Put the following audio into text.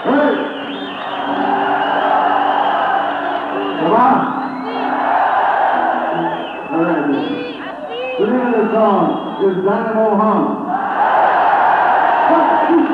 Hey! Come on! All right, then. The name of the song is Dynamo Hum.